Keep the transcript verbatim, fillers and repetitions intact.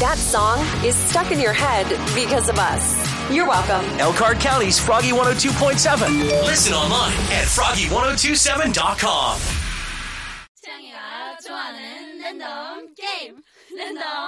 that song is stuck in your head because of us. You're welcome. Elkhart County's Froggy one oh two point seven. Listen online at froggy ten twenty-seven dot com. 태양이가 좋아하는 랜덤 게임 랜덤